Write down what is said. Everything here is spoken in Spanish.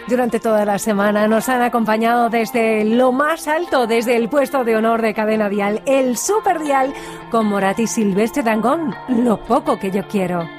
Durante toda la semana nos han acompañado desde lo más alto, desde el puesto de honor de Cadena Dial, el Super Dial, con Morat y Silvestre Dangond, Lo poco que yo quiero.